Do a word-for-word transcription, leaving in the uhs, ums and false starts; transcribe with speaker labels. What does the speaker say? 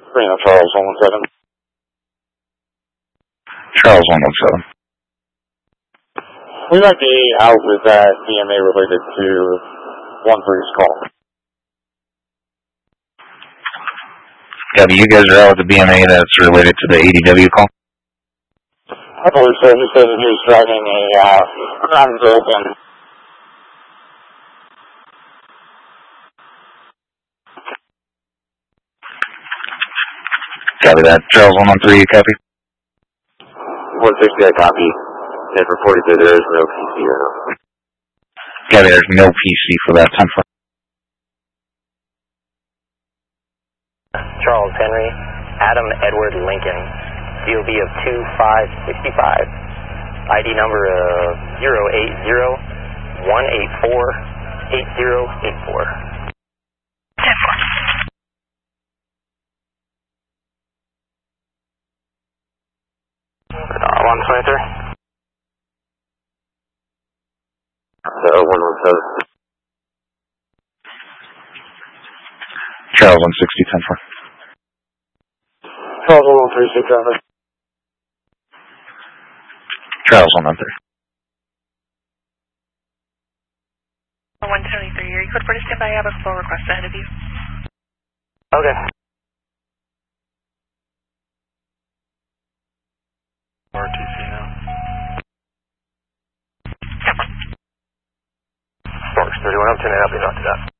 Speaker 1: Reno Charles one one seven.
Speaker 2: Charles one one seven.
Speaker 1: We might be out with that D M A related to one three's call.
Speaker 2: Copy, you guys are out with the B M A that's related to the A D W call?
Speaker 1: I believe so. He said that he was driving a uh, Crown Vic and
Speaker 2: copy that. Charles one one three, you copy?
Speaker 1: one sixty, I copy. It reported that there is no P C or no.
Speaker 2: Copy, there's no P C for that ten four.
Speaker 3: Charles Henry, Adam Edward Lincoln, D O B of two five six five, I D number of zero eight zero one eight four eight zero eight four.
Speaker 4: ten four.
Speaker 1: Uh, one twenty-three. So, one one seven.
Speaker 2: Charles one sixty, ten four.
Speaker 1: Charles one one three six seven.
Speaker 2: Charles one one three.
Speaker 4: one seventy-three, are you code for stand by? I have a flow request ahead of you.
Speaker 3: Okay.
Speaker 5: R T C now.
Speaker 3: Works, thirty-one, I'm turning up, you know, to that.